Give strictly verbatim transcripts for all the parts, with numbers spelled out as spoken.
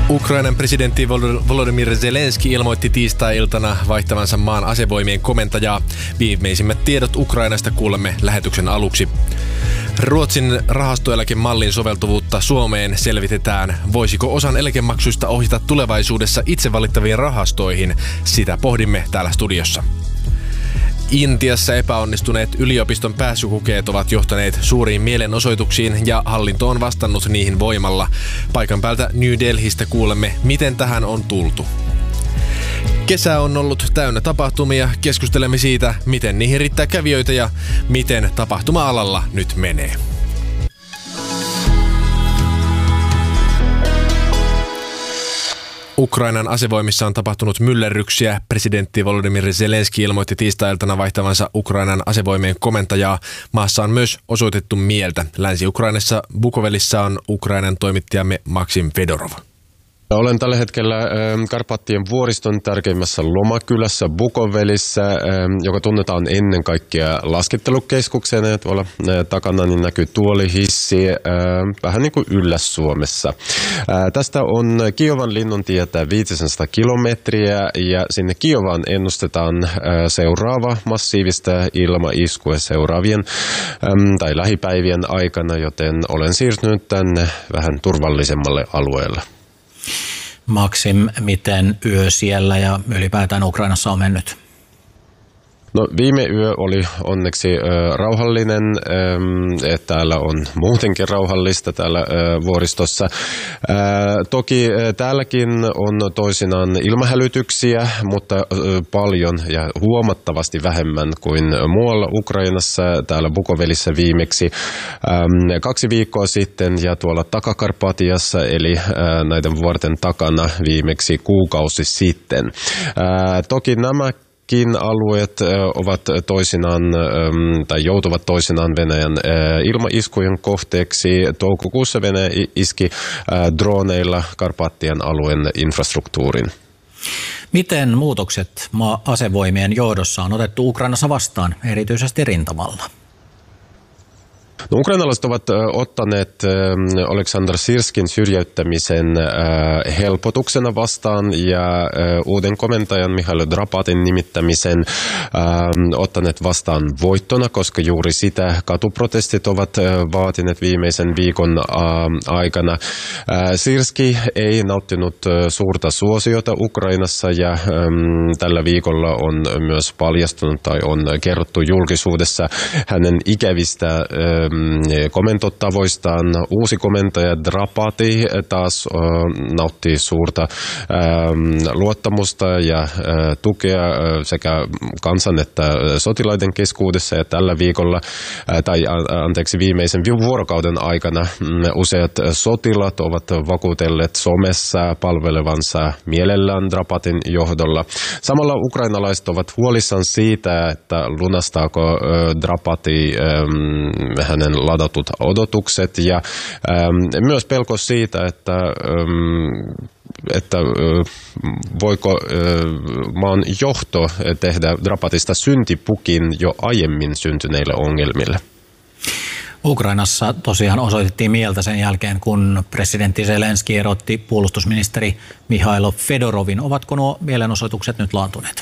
Ukrainan presidentti Volodymyr Zelenski ilmoitti tiistai-iltana vaihtavansa maan asevoimien komentajaa. Viimeisimmät tiedot Ukrainasta kuulemme lähetyksen aluksi. Ruotsin rahastoeläkemallin soveltuvuutta Suomeen selvitetään. Voisiko osan eläkemaksuista ohjata tulevaisuudessa itse valittaviin rahastoihin? Sitä pohdimme täällä studiossa. Intiassa epäonnistuneet yliopiston pääsykokeet ovat johtaneet suuriin mielenosoituksiin ja hallinto on vastannut niihin voimalla. Paikan päältä New Delhistä kuulemme, miten tähän on tultu. Kesä on ollut täynnä tapahtumia. Keskustelemme siitä, miten niihin riittää kävijöitä ja miten tapahtuma-alalla nyt menee. Ukrainan asevoimissa on tapahtunut myllerryksiä. Presidentti Volodymyr Zelenski ilmoitti tiistai-iltana vaihtavansa Ukrainan asevoimien komentajaa. Maassa on myös osoitettu mieltä. Länsi-Ukrainassa Bukovelissa on Ukrainan toimittajamme Maksim Fedorov. Olen tällä hetkellä Karpattien vuoriston tärkeimmässä lomakylässä Bukovelissä, joka tunnetaan ennen kaikkea laskettelukeskuksena. Tuolla takana niin näkyy tuolihissi, vähän niin kuin Ylläs-Suomessa. Tästä on Kiovan linnuntietä viisisataa kilometriä ja sinne Kiovaan ennustetaan seuraava massiivista ilmaiskua seuraavien tai lähipäivien aikana, joten olen siirtynyt tänne vähän turvallisemmalle alueelle. Maksim, miten yö siellä ja ylipäätään Ukrainassa on mennyt? No, viime yö oli onneksi ö, rauhallinen, ö, täällä on muutenkin rauhallista täällä ö, vuoristossa. Ö, toki ö, täälläkin on toisinaan ilmahälytyksiä, mutta ö, paljon ja huomattavasti vähemmän kuin muualla Ukrainassa, täällä Bukovelissä viimeksi ö, kaksi viikkoa sitten ja tuolla Takakarpatiassa, eli ö, näiden vuorten takana viimeksi kuukausi sitten. Ö, toki nämä alueet ovat toisinaan tai joutuvat toisinaan Venäjän ilmaiskujen kohteeksi. Toukokuussa Venäjä iski droneilla Karpattien alueen infrastruktuurin. Miten muutokset maa-asevoimien johdossa on otettu Ukrainassa vastaan, erityisesti rintamalla? No, ukrainalaiset ovat ottaneet Oleksandr Sirskin syrjäyttämisen helpotuksena vastaan ja uuden komentajan Mihailo Drapatin nimittämisen ottaneet vastaan voittona, koska juuri sitä katuprotestit ovat vaatineet viimeisen viikon aikana. Sirski ei nauttinut suurta suosiota Ukrainassa ja tällä viikolla on myös paljastunut tai on kerrottu julkisuudessa hänen ikävistä komentotavoistaan. Uusi komentaja Drapati taas nauttii suurta luottamusta ja tukea sekä kansan että sotilaiden keskuudessa, ja tällä viikolla tai anteeksi viimeisen vuorokauden aikana useat sotilaat ovat vakuutelleet somessa palvelevansa mielellään Drapatin johdolla. Samalla ukrainalaiset ovat huolissaan siitä, että lunastaako Drapati hänen ladatut odotukset ja ähm, myös pelko siitä, että, ähm, että äh, voiko äh, maan johto tehdä Drapatista syntipukin jo aiemmin syntyneille ongelmille. Ukrainassa tosiaan osoitettiin mieltä sen jälkeen, kun presidentti Zelenski erotti puolustusministeri Mihailo Fedorovin. Ovatko nuo mielenosoitukset nyt laantuneet?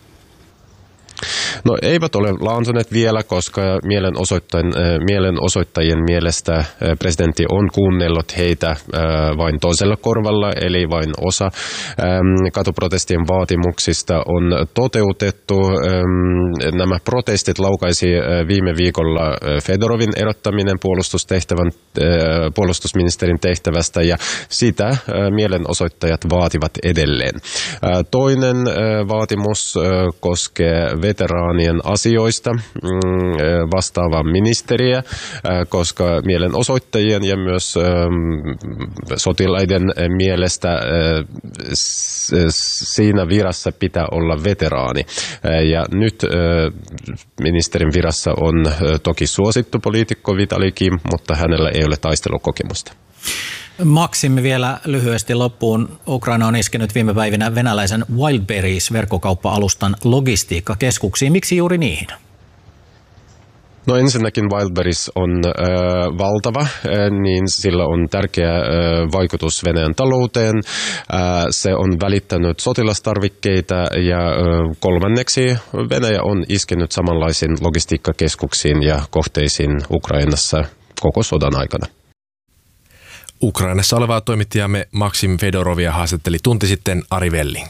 No, eivät ole laantuneet vielä, koska mielenosoittajien, mielenosoittajien mielestä presidentti on kuunnellut heitä vain toisella korvalla, eli vain osa katuprotestien vaatimuksista on toteutettu. Nämä protestit laukaisi viime viikolla Fedorovin erottaminen puolustustehtävän, puolustusministerin tehtävästä, ja sitä mielenosoittajat vaativat edelleen. Toinen vaatimus koskee veteraanien asioista vastaavaa ministeriä, koska mielenosoittajien ja myös sotilaiden mielestä siinä virassa pitää olla veteraani. Ja nyt ministerin virassa on toki suosittu poliitikko Vitali Kim, mutta hänellä ei ole taistelukokemusta. Maksim, vielä lyhyesti loppuun. Ukraina on iskenyt viime päivinä venäläisen Wildberries-verkkokauppa-alustan logistiikkakeskuksiin. Miksi juuri niihin? No ensinnäkin Wildberries on äh, valtava, äh, niin sillä on tärkeä äh, vaikutus Venäjän talouteen. Äh, se on välittänyt sotilastarvikkeita ja äh, kolmanneksi Venäjä on iskenyt samanlaisiin logistiikkakeskuksiin ja kohteisiin Ukrainassa koko sodan aikana. Ukrainassa olevaa toimittajamme Maksim Fedorovia haastatteli tunti sitten Ari Velling.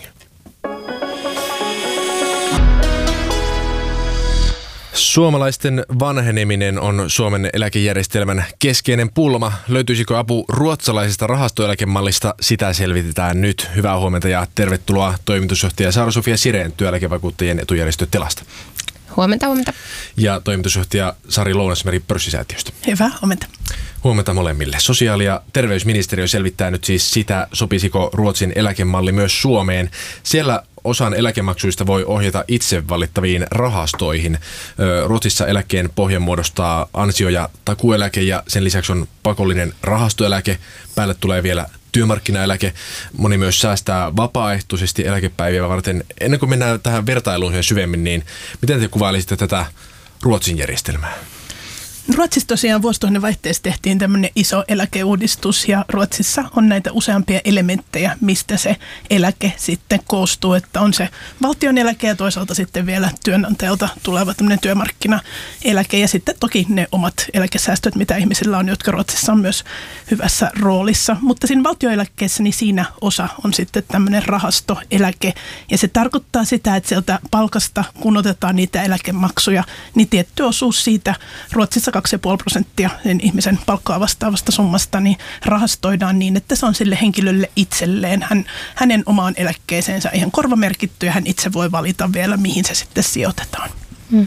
Suomalaisten vanheneminen on Suomen eläkejärjestelmän keskeinen pulma. Löytyisikö apu ruotsalaisesta rahastoeläkemallista? Sitä selvitetään nyt. Hyvää huomenta ja tervetuloa toimitusjohtaja Saara-Sofia Sirén työeläkevakuuttajien etujärjestö Telasta. Huomenta, huomenta. Ja toimitusjohtaja Sari Lounasmeri Pörssisäätiöstä. Hyvää huomenta. Huomenta molemmille. Sosiaali- ja terveysministeriö selvittää nyt siis sitä, sopisiko Ruotsin eläkemalli myös Suomeen. Siellä osan eläkemaksuista voi ohjata itse valittaviin rahastoihin. Ruotsissa eläkkeen pohjan muodostaa ansio- ja takueläke ja sen lisäksi on pakollinen rahastoeläke. Päälle tulee vielä työmarkkinaeläke. Moni myös säästää vapaaehtoisesti eläkepäiviä varten. Ennen kuin mennään tähän vertailuun syvemmin, niin miten te kuvailisitte tätä Ruotsin järjestelmää? Ruotsissa tosiaan vuosituhannen vaihteessa tehtiin tämmöinen iso eläkeuudistus ja Ruotsissa on näitä useampia elementtejä, mistä se eläke sitten koostuu, että on se valtion eläke ja toisaalta sitten vielä työnantajalta tuleva tämmöinen työmarkkinaeläke ja sitten toki ne omat eläkesäästöt, mitä ihmisillä on, jotka Ruotsissa on myös hyvässä roolissa. Mutta siinä valtioeläkkeessä niin siinä osa on sitten tämmöinen rahastoeläke ja se tarkoittaa sitä, että sieltä palkasta kun otetaan niitä eläkemaksuja, niin tietty osuus siitä Ruotsissa kaksi pilkku viisi prosenttia sen ihmisen palkkaa vastaavasta summasta, niin rahastoidaan niin, että se on sille henkilölle itselleen, hän, hänen omaan eläkkeeseensä ihan korvamerkitty ja hän itse voi valita vielä, mihin se sitten sijoitetaan. Hmm.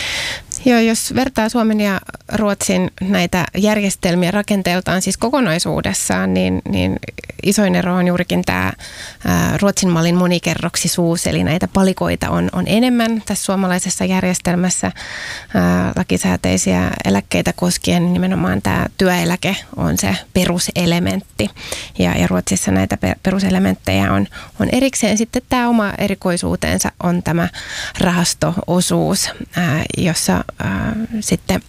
Joo, jos vertaa Suomen ja Ruotsin näitä järjestelmiä rakenteeltaan siis kokonaisuudessaan, niin, niin isoin ero on juurikin tämä ää, Ruotsin mallin monikerroksisuus, eli näitä palikoita on, on enemmän tässä suomalaisessa järjestelmässä ää, lakisääteisiä eläkkeitä koskien, niin nimenomaan tämä työeläke on se peruselementti, ja, ja Ruotsissa näitä peruselementtejä on, on erikseen. Sitten tämä oma erikoisuutensa on tämä rahasto-osuus, ää, jossa Äh, sitten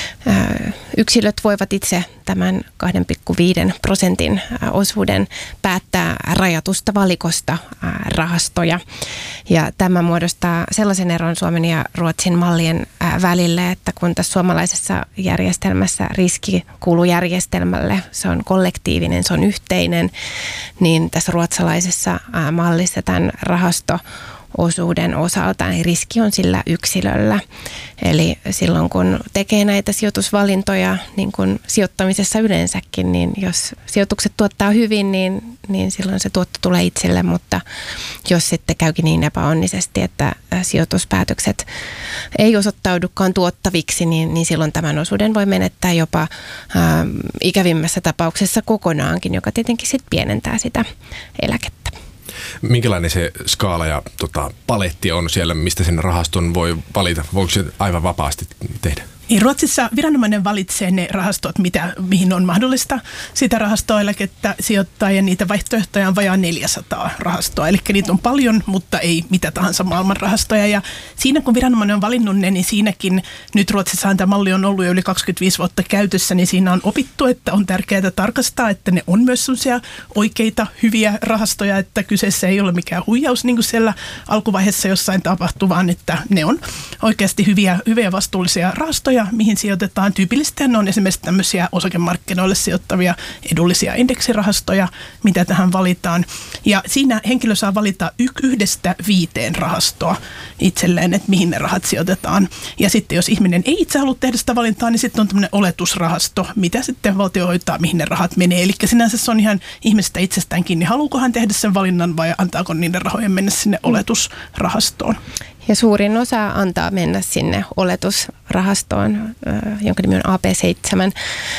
äh, yksilöt voivat itse tämän kahden pilkku viisi prosentin äh, osuuden päättää rajatusta valikosta äh, rahastoja. Ja tämä muodostaa sellaisen eron Suomen ja Ruotsin mallien äh, välille, että kun tässä suomalaisessa järjestelmässä riski kuuluu järjestelmälle, se on kollektiivinen, se on yhteinen, niin tässä ruotsalaisessa äh, mallissa tämän rahasto osuuden osalta, niin riski on sillä yksilöllä. Eli silloin kun tekee näitä sijoitusvalintoja, niin kuin sijoittamisessa yleensäkin, niin jos sijoitukset tuottaa hyvin, niin, niin silloin se tuotto tulee itselle, mutta jos sitten käykin niin epäonnisesti, että sijoituspäätökset ei osoittaudukaan tuottaviksi, niin, niin silloin tämän osuuden voi menettää jopa äh, ikävimmässä tapauksessa kokonaankin, joka tietenkin sitten pienentää sitä eläkettä. Minkälainen se skaala ja tota, paletti on siellä, mistä sen rahaston voi valita? Voiko se aivan vapaasti tehdä? Niin Ruotsissa viranomainen valitsee ne rahastot, mitä, mihin on mahdollista sitä rahastoeläkettä sijoittaa, ja niitä vaihtoehtoja on vajaa neljäsataa rahastoa. Eli niitä on paljon, mutta ei mitä tahansa maailman rahastoja. Ja siinä kun viranomainen on valinnut ne, niin siinäkin nyt Ruotsissahan tämä malli on ollut jo yli kaksikymmentäviisi vuotta käytössä, niin siinä on opittu, että on tärkeää tarkastaa, että ne on myös sellaisia oikeita, hyviä rahastoja, että kyseessä ei ole mikään huijaus niin kuin siellä alkuvaiheessa jossain tapahtuu, vaan että ne on oikeasti hyviä, hyviä vastuullisia rahastoja, mihin sijoitetaan. Tyypillisesti ne on esimerkiksi tämmöisiä osakemarkkinoille sijoittavia edullisia indeksirahastoja, mitä tähän valitaan. Ja siinä henkilö saa valita yhdestä viiteen rahastoa itselleen, että mihin ne rahat sijoitetaan. Ja sitten jos ihminen ei itse halua tehdä sitä valintaa, niin sitten on tämmöinen oletusrahasto, mitä sitten valtio hoitaa, mihin ne rahat menee. Eli sinänsä se on ihan ihmisestä itsestään kiinni, haluuko hän tehdä sen valinnan vai antaako niiden rahojen mennä sinne oletusrahastoon. Ja suurin osa antaa mennä sinne oletusrahastoon, jonka nimi on A P seitsemän,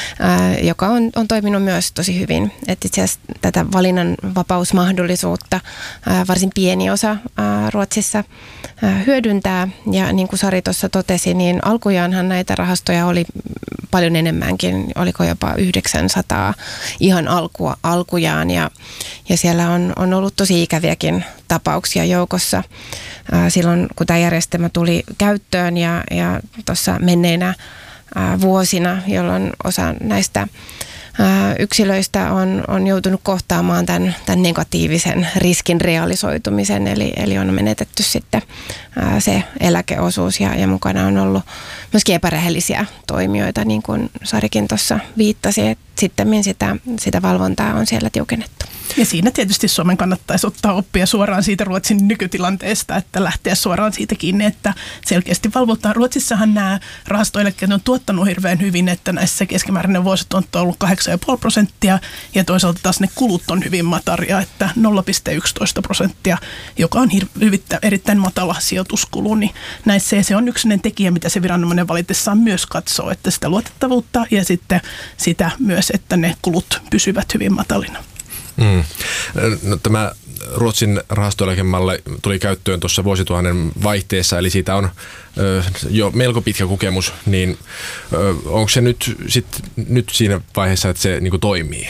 joka on, on toiminut myös tosi hyvin. Et itse asiassa tätä valinnanvapausmahdollisuutta varsin pieni osa Ruotsissa hyödyntää. Ja niin kuin Sari tuossa totesi, niin alkujaanhan näitä rahastoja oli paljon enemmänkin, oliko jopa yhdeksänsataa ihan alkua, alkujaan. Ja, ja siellä on, on ollut tosi ikäviäkin tapauksia joukossa. silloin, kun tämä järjestelmä tuli käyttöön ja, ja tuossa menneinä vuosina, jolloin osa näistä yksilöistä on, on joutunut kohtaamaan tämän, tämän negatiivisen riskin realisoitumisen, eli, eli on menetetty sitten se eläkeosuus ja, ja mukana on ollut myöskin epärehellisiä toimijoita, niin kuin Sarikin tuossa viittasi, että sitten sitä, sitä valvontaa on siellä tiukennettu. Ja siinä tietysti Suomen kannattaisi ottaa oppia suoraan siitä Ruotsin nykytilanteesta, että lähteä suoraan siitä kiinni, että selkeästi valvotaan. Ruotsissahan nämä rahastoeläkkeet on tuottanut hirveän hyvin, että näissä keskimääräinen vuosituotto on ollut kahdeksan pilkku viisi prosenttia ja toisaalta taas ne kulut on hyvin mataria, että nolla pilkku yksitoista prosenttia, joka on hirvittä, erittäin matala sijoituskulu. Niin näissä ja se on yksi tekijä, mitä se viranomainen valitessaan myös katsoo, että sitä luotettavuutta ja sitten sitä myös, että ne kulut pysyvät hyvin matalina. Mm. No, tämä Ruotsin rahastoeläkemalli tuli käyttöön tuossa vuosituhannen vaihteessa, eli siitä on ö, jo melko pitkä kokemus, niin ö, onko se nyt, sit, nyt siinä vaiheessa, että se niinku toimii?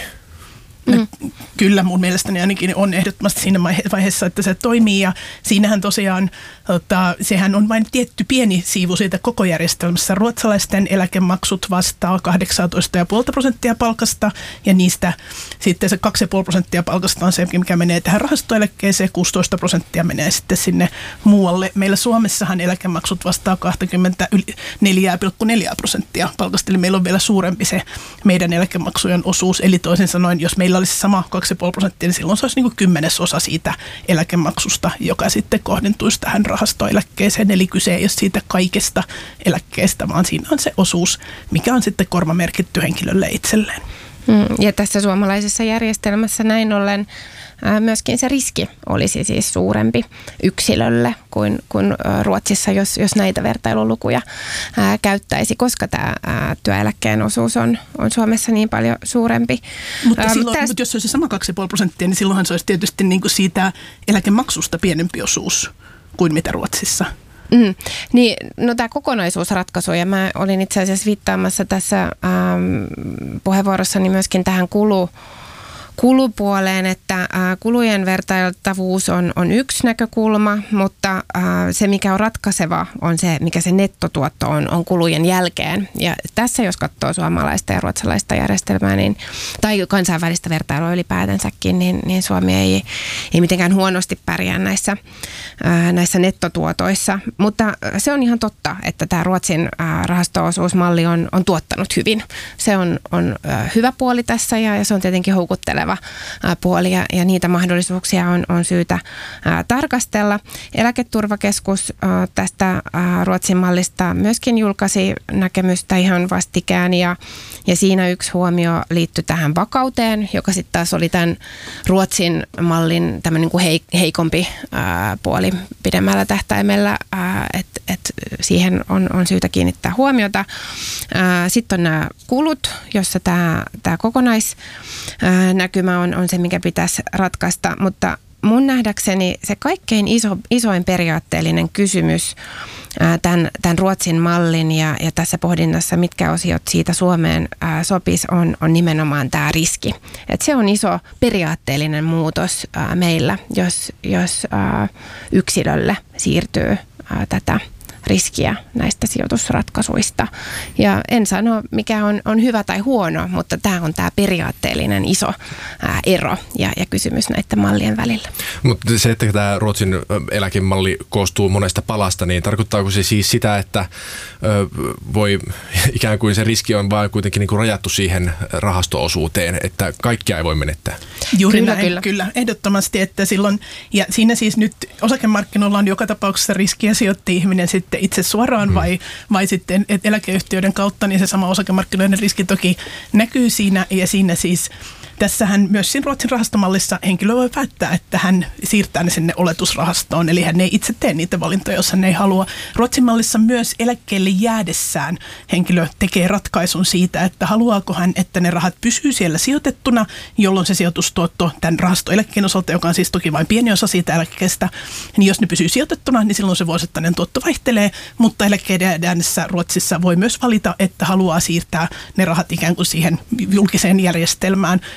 Mm. Kyllä mun mielestäni ainakin on ehdottomasti siinä vaiheessa, että se toimii ja siinähän tosiaan, tota, sehän on vain tietty pieni siivu siitä koko järjestelmässä. Ruotsalaisten eläkemaksut vastaa kahdeksantoista pilkku viisi prosenttia palkasta ja niistä sitten se kaksi pilkku viisi prosenttia palkasta on se, mikä menee tähän rahastoeläkkeeseen, kuusitoista prosenttia menee sitten sinne muualle. Meillä Suomessahan eläkemaksut vastaa kaksikymmentäneljä pilkku neljä prosenttia palkasta, eli meillä on vielä suurempi se meidän eläkemaksujen osuus, eli toisin sanoen, jos meillä olisi sama kaksi pilkku viisi prosenttia, niin silloin se olisi niin kuin kymmenesosa siitä eläkemaksusta, joka sitten kohdentuisi tähän rahastoeläkkeeseen. Eli kyse ei ole siitä kaikesta eläkkeestä, vaan siinä on se osuus, mikä on sitten korvamerkitty henkilölle itselleen. Ja tässä suomalaisessa järjestelmässä näin ollen myöskin se riski olisi siis suurempi yksilölle kuin, kuin Ruotsissa, jos, jos näitä vertailulukuja ää, käyttäisi, koska tämä ää, työeläkkeen osuus on, on Suomessa niin paljon suurempi. Mutta ää, silloin, täs... mutta jos se olisi sama kaksi pilkku viisi prosenttia, niin silloinhan se olisi tietysti niin kuin siitä eläkemaksusta pienempi osuus kuin mitä Ruotsissa. Mm. Niin, no tämä kokonaisuusratkaisu, ja mä olin itse asiassa viittaamassa tässä ähm, puheenvuorossani myöskin tähän kulu, kulupuoleen, että äh, kulujen vertailtavuus on, on yksi näkökulma, mutta äh, se mikä on ratkaiseva on se, mikä se nettotuotto on, on kulujen jälkeen. Ja tässä jos katsoo suomalaista ja ruotsalaista järjestelmää, niin, tai kansainvälistä vertailua ylipäätänsäkin, niin, niin Suomi ei, ei mitenkään huonosti pärjää näissä, äh, näissä nettotuotoissa. Mutta se on ihan totta, että tämä Ruotsin äh, rahasto-osuusmalli on, on tuottanut hyvin. Se on, on äh, hyvä puoli tässä ja, ja se on tietenkin houkutteleva puoli ja, ja niitä mahdollisuuksia on, on syytä ää, tarkastella. Eläketurvakeskus ää, tästä ää, Ruotsin mallista myöskin julkaisi näkemystä ihan vastikään ja, ja siinä yksi huomio liittyi tähän vakauteen, joka sitten taas oli tämän Ruotsin mallin tämmöinen niin kuin hei, heikompi ää, puoli pidemmällä tähtäimellä, että et siihen on, on syytä kiinnittää huomiota. Sitten on nämä kulut, jossa tämä, tämä kokonaisnäkymä on, on se, mikä pitäisi ratkaista, mutta mun nähdäkseni se kaikkein iso, isoin periaatteellinen kysymys ää, tämän, tämän Ruotsin mallin ja, ja tässä pohdinnassa, mitkä osiot siitä Suomeen ää, sopis, on, on nimenomaan tämä riski. Et se on iso periaatteellinen muutos ää, meillä, jos, jos ää, yksilölle siirtyy ää, tätä riskiä näistä sijoitusratkaisuista. Ja en sano, mikä on, on hyvä tai huono, mutta tämä on tämä periaatteellinen iso ää, ero ja, ja kysymys näiden mallien välillä. Mutta se, että tämä Ruotsin eläkemalli koostuu monesta palasta, niin tarkoittaako se siis sitä, että ö, voi ikään kuin se riski on vaan kuitenkin niin kuin rajattu siihen rahasto-osuuteen, että kaikkia ei voi menettää? Juuri kyllä, näin, kyllä. kyllä, ehdottomasti, että silloin, ja siinä siis nyt osakemarkkinoilla on joka tapauksessa riskiä sijoitti ihminen sitten itse suoraan hmm. vai, vai sitten eläkeyhtiöiden kautta, niin se sama osakemarkkinoiden riski toki näkyy siinä, ja siinä siis tässähän myös siinä Ruotsin rahastomallissa henkilö voi päättää, että hän siirtää ne sinne oletusrahastoon, eli hän ei itse tee niitä valintoja, jos hän ei halua. Ruotsin mallissa myös eläkkeelle jäädessään henkilö tekee ratkaisun siitä, että haluaako hän, että ne rahat pysyy siellä sijoitettuna, jolloin se sijoitustuotto tämän rahastoeläkkeen osalta, joka on siis toki vain pieni osa siitä eläkkeestä, niin jos ne pysyy sijoitettuna, niin silloin se vuosittainen tuotto vaihtelee, mutta eläkkeiden jäädessä Ruotsissa voi myös valita, että haluaa siirtää ne rahat ikään kuin siihen julkiseen järjestelmään,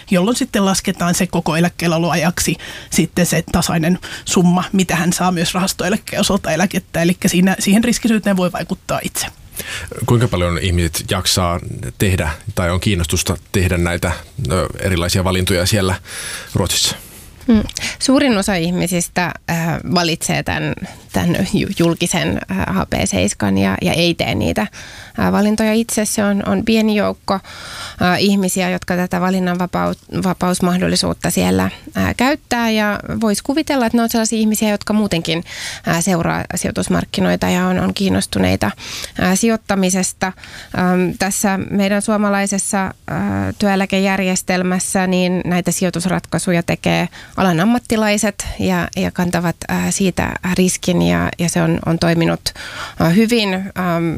jolloin sitten lasketaan se koko eläkkeelläoloajaksi sitten se tasainen summa, mitä hän saa myös rahastoeläkkeen osalta eläkettä. Eli siinä, siihen riskisyyteen voi vaikuttaa itse. Kuinka paljon ihmiset jaksaa tehdä tai on kiinnostusta tehdä näitä erilaisia valintoja siellä Ruotsissa? Mm. Suurin osa ihmisistä äh, valitsee tämän, tämän julkisen äh, H P seitsemän ja, ja ei tee niitä äh, valintoja itse. Se on, on pieni joukko äh, ihmisiä, jotka tätä valinnanvapausmahdollisuutta siellä äh, käyttää ja voisi kuvitella, että ne on sellaisia ihmisiä, jotka muutenkin äh, seuraa sijoitusmarkkinoita ja on, on kiinnostuneita äh, sijoittamisesta. Ähm, tässä meidän suomalaisessa äh, työeläkejärjestelmässä niin näitä sijoitusratkaisuja tekee alan ammattilaiset ja, ja kantavat ää, siitä riskin ja, ja se on, on toiminut ää, hyvin. Ähm,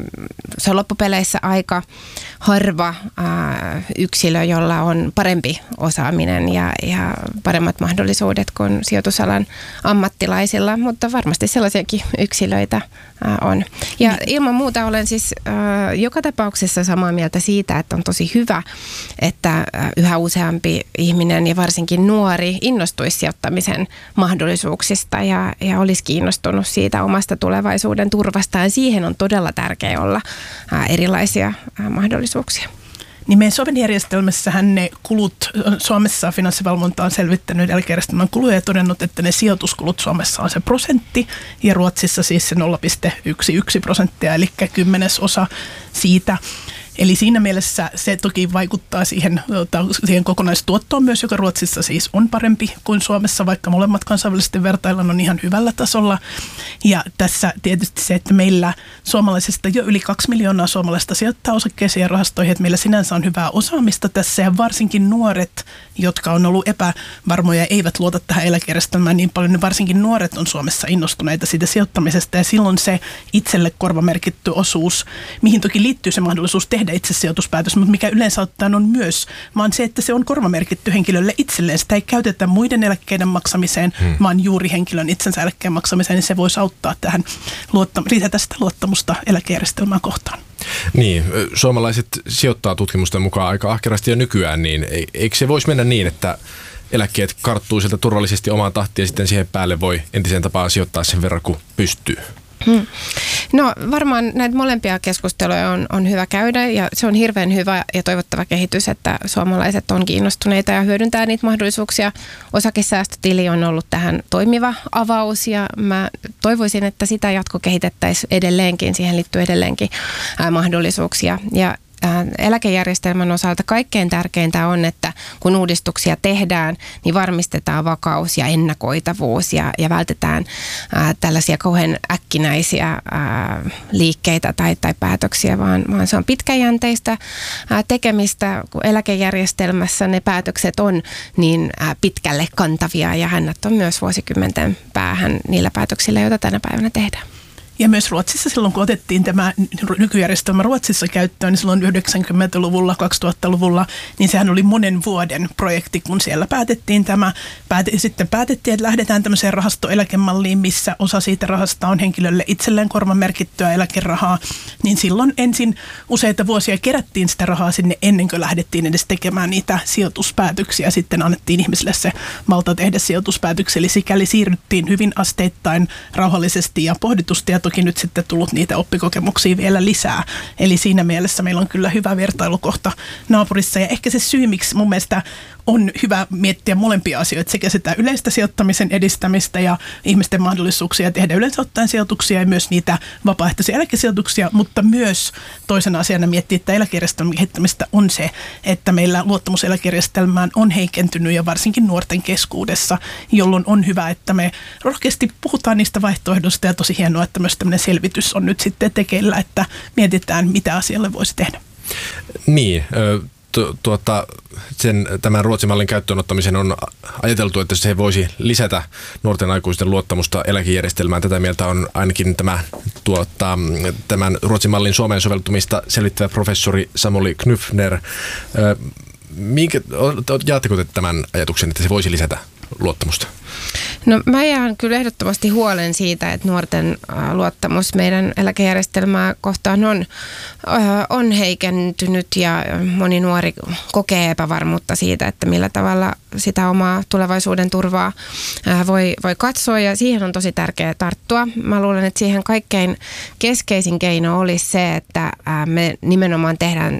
se on loppupeleissä aika harva ää, yksilö, jolla on parempi osaaminen ja, ja paremmat mahdollisuudet kuin sijoitusalan ammattilaisilla, mutta varmasti sellaisiakin yksilöitä ää, on. Ja ilman muuta olen siis ää, joka tapauksessa samaa mieltä siitä, että on tosi hyvä, että ää, yhä useampi ihminen ja varsinkin nuori innostuisi sijoittamisen mahdollisuuksista ja, ja olisi kiinnostunut siitä omasta tulevaisuuden turvastaan. Siihen on todella tärkeää olla ää, erilaisia ää, mahdollisuuksia. Niin meidän Suomen järjestelmässähän ne kulut, Suomessa finanssivalvonta on selvittänyt eläkejärjestelmän kuluja ja todennut, että ne sijoituskulut Suomessa on se prosentti ja Ruotsissa siis se nolla pilkku yksi prosenttia, eli kymmenesosa siitä. Eli siinä mielessä se toki vaikuttaa siihen, siihen kokonaistuottoon myös, joka Ruotsissa siis on parempi kuin Suomessa, vaikka molemmat kansainvälisesti vertaillaan on ihan hyvällä tasolla. Ja tässä tietysti se, että meillä suomalaisista jo yli kaksi miljoonaa suomalaista sijoittaa osakkeisiin ja rahastoihin, että meillä sinänsä on hyvää osaamista tässä ja varsinkin nuoret, jotka on ollut epävarmoja ja eivät luota tähän eläkejärjestelmään niin paljon, niin varsinkin nuoret on Suomessa innostuneita siitä sijoittamisesta ja silloin se itselle korvamerkitty osuus, mihin toki liittyy se mahdollisuus tehdä itse sijoituspäätös, mutta mikä yleensä ottaen on myös, vaan se, että se on korvamerkitty henkilölle itselleen. Sitä ei käytetä muiden eläkkeiden maksamiseen, hmm. vaan juuri henkilön itsensä eläkkeen maksamiseen, niin se voisi auttaa tähän luottam- lisätä sitä luottamusta eläkejärjestelmää kohtaan. Niin, suomalaiset sijoittaa tutkimusten mukaan aika ahkerasti jo nykyään, niin eikö se voisi mennä niin, että eläkkeet karttuu sieltä turvallisesti omaan tahtiin ja sitten siihen päälle voi entiseen tapaan sijoittaa sen verran, kun pystyy? Hmm. No varmaan näitä molempia keskusteluja on, on hyvä käydä ja se on hirveän hyvä ja toivottava kehitys, että suomalaiset on kiinnostuneita ja hyödyntää niitä mahdollisuuksia. Osakesäästötili on ollut tähän toimiva avaus ja mä toivoisin, että sitä jatkokehitettäisiin edelleenkin, siihen liittyy edelleenkin ää, mahdollisuuksia ja eläkejärjestelmän osalta kaikkein tärkeintä on, että kun uudistuksia tehdään, niin varmistetaan vakaus ja ennakoitavuus ja, ja vältetään ää, tällaisia kauhean äkkinäisiä ää, liikkeitä tai, tai päätöksiä, vaan, vaan se on pitkäjänteistä ää, tekemistä, kun eläkejärjestelmässä ne päätökset on niin ää, pitkälle kantavia ja hännät on myös vuosikymmenten päähän niillä päätöksillä, joita tänä päivänä tehdään. Ja myös Ruotsissa silloin, kun otettiin tämä nykyjärjestelmä Ruotsissa käyttöön, niin silloin yhdeksänkymmentäluvulla, kaksituhattaluvulla, niin sehän oli monen vuoden projekti, kun siellä päätettiin tämä. Pääte, sitten päätettiin, että lähdetään tämmöiseen rahastoeläkemalliin, missä osa siitä rahasta on henkilölle itselleen korvamerkittyä eläkerahaa. Niin silloin ensin useita vuosia kerättiin sitä rahaa sinne ennen kuin lähdettiin edes tekemään niitä sijoituspäätöksiä. Sitten annettiin ihmisille se valta tehdä sijoituspäätöksiä. Eli sikäli siirryttiin hyvin asteittain, rauhallisesti ja pohditusti ja toki nyt sitten tullut niitä oppikokemuksia vielä lisää. Eli siinä mielessä meillä on kyllä hyvä vertailukohta naapurissa. Ja ehkä se syy, miksi mun mielestä on hyvä miettiä molempia asioita, sekä sitä yleistä sijoittamisen edistämistä ja ihmisten mahdollisuuksia tehdä yleensä ottaen sijoituksia ja myös niitä vapaaehtoisia eläkesijoituksia, mutta myös toisena asiana miettiä, että eläkejärjestelmän kehittämistä on se, että meillä luottamus eläkejärjestelmään on heikentynyt ja varsinkin nuorten keskuudessa, jolloin on hyvä, että me rohkeasti puhutaan niistä vaihtoehdoista ja tosi hienoa, että myös tämmöinen selvitys on nyt sitten tekeillä, että mietitään, mitä asialle voisi tehdä. Niin, tu- tuota, sen, tämän Ruotsin mallin käyttöönottamisen on ajateltu, että se voisi lisätä nuorten aikuisten luottamusta eläkejärjestelmään. Tätä mieltä on ainakin tämä, tuota, tämän Ruotsin mallin Suomeen soveltumista selvittävä professori Samuli Knyffner. Minkä, jaatteko te tämän ajatuksen, että se voisi lisätä luottamusta? No mä jään kyllä ehdottomasti huolen siitä, että nuorten luottamus meidän eläkejärjestelmää kohtaan on, on heikentynyt ja moni nuori kokee epävarmuutta siitä, että millä tavalla sitä omaa tulevaisuuden turvaa voi, voi katsoa ja siihen on tosi tärkeää tarttua. Mä luulen, että siihen kaikkein keskeisin keino olisi se, että me nimenomaan tehdään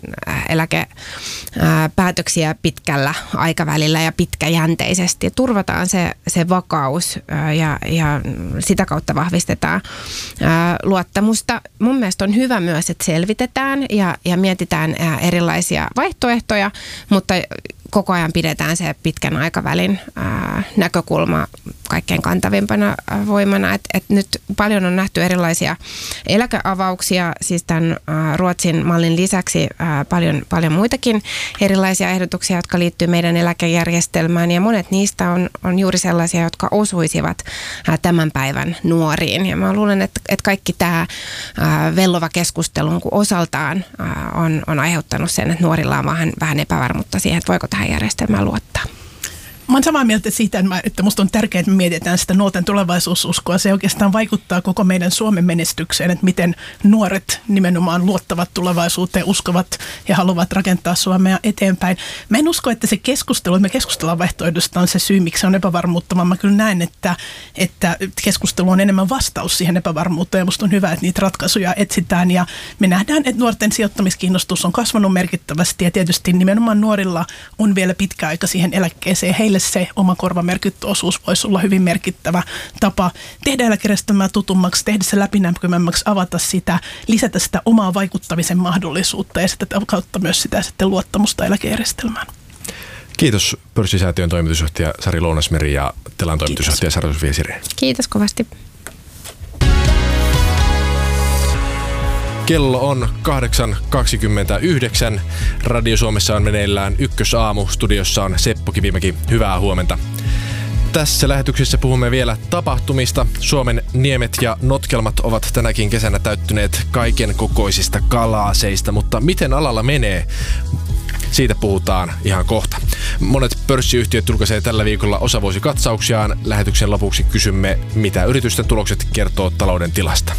eläkepäätöksiä pitkällä aikavälillä ja pitkäjänteisesti ja turvataan se, se vakaus ja, ja sitä kautta vahvistetaan luottamusta. Mun mielestä on hyvä myös, että selvitetään ja, ja mietitään erilaisia vaihtoehtoja, mutta koko ajan pidetään se pitkän aikavälin ää, näkökulma kaikkein kantavimpana ää, voimana. Et, et nyt paljon on nähty erilaisia eläkeavauksia, siis tämän ää, Ruotsin mallin lisäksi ää, paljon, paljon muitakin erilaisia ehdotuksia, jotka liittyy meidän eläkejärjestelmään. Ja monet niistä on, on juuri sellaisia, jotka osuisivat ää, tämän päivän nuoriin. Ja mä luulen, että, että kaikki tämä ää, vellova keskustelu osaltaan ää, on, on aiheuttanut sen, että nuorilla on vähän, vähän epävarmuutta siihen, että voiko tähän järjestelmään luottaa. Mä oon samaa mieltä siitä, että musta on tärkeää, että me mietitään sitä nuorten tulevaisuususkoa. Se oikeastaan vaikuttaa koko meidän Suomen menestykseen, että miten nuoret nimenomaan luottavat tulevaisuuteen, uskovat ja haluavat rakentaa Suomea eteenpäin. Mä en usko, että se keskustelu, että me keskustellaan vaihtoehdosta on se syy, miksi se on epävarmuutta, vaan mä kyllä näen, että, että keskustelu on enemmän vastaus siihen epävarmuuteen ja musta on hyvä, että niitä ratkaisuja etsitään ja me nähdään, että nuorten sijoittamiskiinnostus on kasvanut merkittävästi ja tietysti nimenomaan nuorilla on vielä pitkä aika siihen eläkkeeseen. Heille se oma korvamerkitty osuus voisi olla hyvin merkittävä tapa tehdä eläkejärjestelmää tutummaksi, tehdä se läpinäkyvämmäksi, avata sitä, lisätä sitä omaa vaikuttamisen mahdollisuutta ja sitä kautta myös sitä sitten luottamusta eläkejärjestelmään. Kiitos Pörssisäätiön toimitusjohtaja Sari Lounasmeri ja Telan toimitusjohtaja Sara-Sofia Sirén. Kiitos kovasti. Kello on kahdeksan kaksikymmentäyhdeksän. Radio Suomessa on meneillään Ykkösaamu. Studiossa on Seppo Kivimäki. Hyvää huomenta. Tässä lähetyksessä puhumme vielä tapahtumista. Suomen niemet ja notkelmat ovat tänäkin kesänä täyttyneet kaiken kokoisista kalaaseista, mutta miten alalla menee? Siitä puhutaan ihan kohta. Monet pörssiyhtiöt julkaisee tällä viikolla osavuosikatsauksiaan. Lähetyksen lopuksi kysymme, mitä yritysten tulokset kertoo talouden tilasta.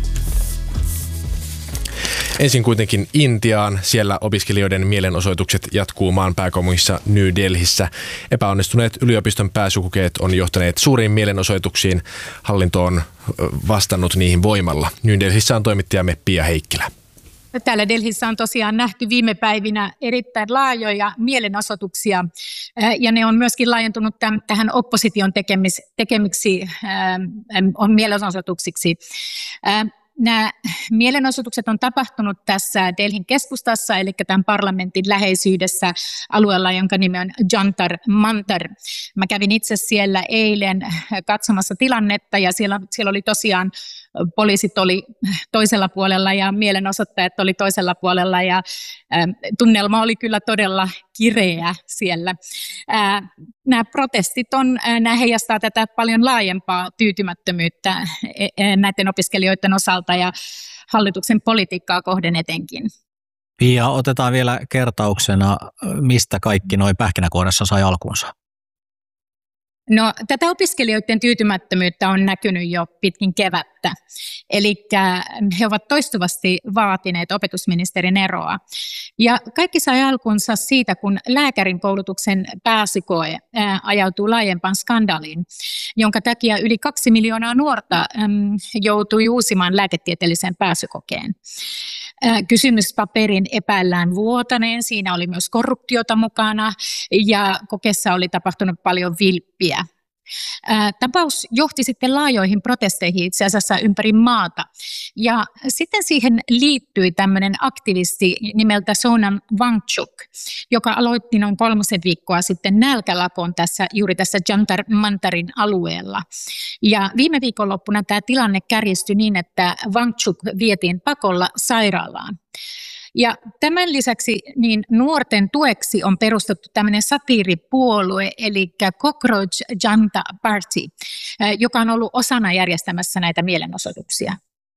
Ensin kuitenkin Intiaan. Siellä opiskelijoiden mielenosoitukset jatkuu maan pääkaupungissa New Delhissä. Epäonnistuneet yliopiston pääsykokeet on johtaneet suuriin mielenosoituksiin. Hallinto on vastannut niihin voimalla. New Delhissä on toimittajamme Pia Heikkilä. Täällä Delhissä on tosiaan nähty viime päivinä erittäin laajoja mielenosoituksia ja ne on myöskin laajentunut tämän, tähän opposition tekemis, tekemiksi äh, on mielenosoituksiksi. Äh, Nämä mielenosoitukset on tapahtunut tässä Delhin keskustassa, eli tämän parlamentin läheisyydessä alueella, jonka nimi on Jantar Mantar. Mä kävin itse siellä eilen katsomassa tilannetta ja siellä, siellä oli tosiaan poliisit oli toisella puolella ja mielenosoittajat oli toisella puolella ja ä, tunnelma oli kyllä todella kireä siellä. Ä, nämä protestit on, nämä heijastaa tätä paljon laajempaa tyytymättömyyttä ä, näiden opiskelijoiden osalta ja hallituksen politiikkaa kohden etenkin. Ja otetaan vielä kertauksena, mistä kaikki noi pähkinäkuoressa sai alkunsa. No, tätä opiskelijoiden tyytymättömyyttä on näkynyt jo pitkin kevättä. Eli he ovat toistuvasti vaatineet opetusministerin eroa. Ja kaikki sai alkunsa siitä, kun lääkärin koulutuksen pääsykoe ää, ajautuu laajempaan skandaaliin, jonka takia yli kaksi miljoonaa nuorta äm, joutui uusimaan lääketieteellisen pääsykokeen. Kysymyspaperin epäillään vuotaneen, siinä oli myös korruptiota mukana ja kokeessa oli tapahtunut paljon vilppiä. Tapaus johti sitten laajoihin protesteihin itse asiassa ympäri maata ja sitten siihen liittyi tämmöinen aktivisti nimeltä Sonam Wangchuk, joka aloitti noin kolmosen viikkoa sitten nälkälakon tässä, juuri tässä Jantar Mantarin alueella. Ja viime viikonloppuna tämä tilanne kärjistyi niin, että Wangchuk vietiin pakolla sairaalaan. Ja tämän lisäksi niin nuorten tueksi on perustettu tämmöinen satiiripuolue, eli Cockroach Janta Party, joka on ollut osana järjestämässä näitä mielenosoituksia.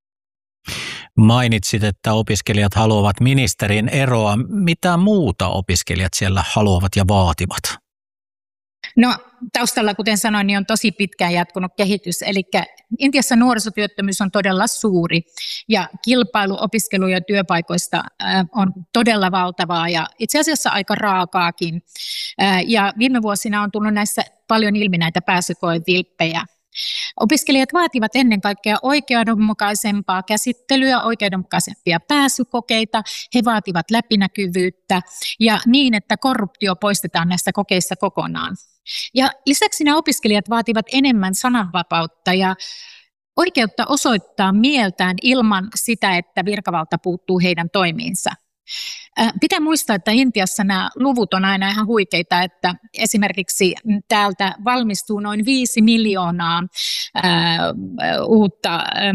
Mainitsit, että opiskelijat haluavat ministerin eroa. Mitä muuta opiskelijat siellä haluavat ja vaativat? No taustalla, kuten sanoin, niin on tosi pitkään jatkunut kehitys. Eli Intiassa nuorisotyöttömyys on todella suuri ja kilpailu opiskelu- ja työpaikoista on todella valtavaa ja itse asiassa aika raakaakin. Ja viime vuosina on tullut näissä paljon ilmi näitä pääsykoevilppejä. Opiskelijat vaativat ennen kaikkea oikeudenmukaisempaa käsittelyä, oikeudenmukaisempia pääsykokeita. He vaativat läpinäkyvyyttä ja niin, että korruptio poistetaan näistä kokeista kokonaan. Ja lisäksi nämä opiskelijat vaativat enemmän sananvapautta ja oikeutta osoittaa mieltään ilman sitä, että virkavalta puuttuu heidän toimiinsa. Pitää muistaa, että Intiassa nämä luvut on aina ihan huikeita, että esimerkiksi täältä valmistuu noin viisi miljoonaa ää, uutta ää,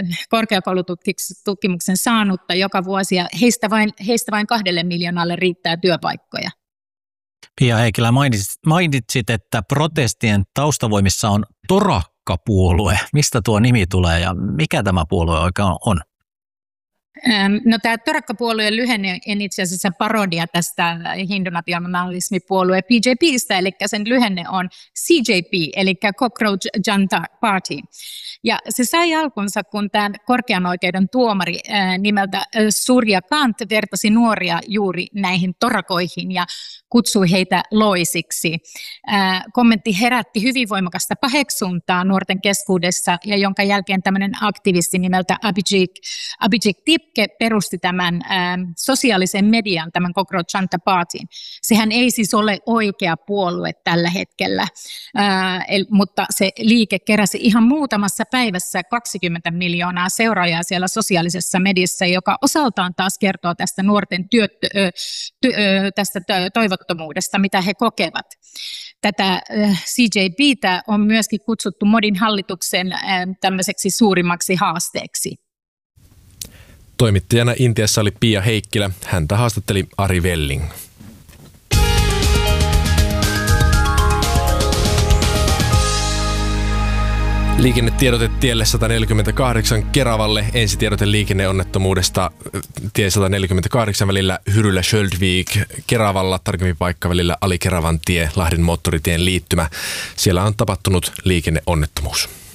korkeakoulututkimuksen saanutta joka vuosi ja heistä vain, heistä vain kahdelle miljoonalle riittää työpaikkoja. Pia Heikkilä, mainitsit, mainitsit, että protestien taustavoimissa on Torakka-puolue. Mistä tuo nimi tulee ja mikä tämä puolue oikein on? No tämä Torakka-puolueen lyhenne on itse asiassa parodia tästä hindunationalismipuolue P J P:stä, eli sen lyhenne on C J P, eli Cockroach Janta Party. Ja se sai alkunsa, kun tämän korkean oikeuden tuomari ää, nimeltä Surya Kant vertasi nuoria juuri näihin torakoihin ja kutsui heitä loisiksi. Ää, kommentti herätti hyvin voimakasta paheksuntaa nuorten keskuudessa, ja jonka jälkeen tämmöinen aktivisti nimeltä Abhijit, Abhijit Tipke perusti tämän ää, sosiaalisen median, tämän Cockroach Janta Partyn. Sehän ei siis ole oikea puolue tällä hetkellä, ää, el, mutta se liike keräsi ihan muutamassa päivässä kaksikymmentä miljoonaa seuraajaa siellä sosiaalisessa mediassa, joka osaltaan taas kertoo tästä nuorten työt, ty, tästä toivottomuudesta, mitä he kokevat. Tätä C J P:tä on myöskin kutsuttu Modin hallituksen tämmöiseksi suurimmaksi haasteeksi. Toimittajana Intiassa oli Pia Heikkilä. Häntä haastatteli Ari Velling. Liikennetiedote tielle sata neljäkymmentäkahdeksan Keravalle. Ensitiedote liikenneonnettomuudesta tie sata neljäkymmentäkahdeksan välillä Hyrylä-Sköldvik Keravalla, tarkemmin paikka välillä Ali-Keravan tie, Lahden moottoritien liittymä. Siellä on tapahtunut liikenneonnettomuus.